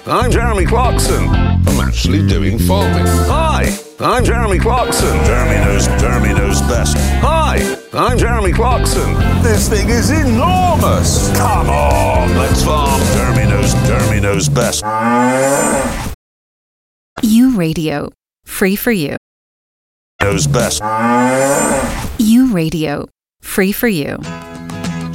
I'm Jeremy Clarkson. I'm actually doing farming. Hi, I'm Jeremy Clarkson. Jeremy knows best. Hi, I'm Jeremy Clarkson. This thing is enormous. Come on, let's farm. Jeremy knows best. U Radio, free for you. Knows best. U Radio, free for you.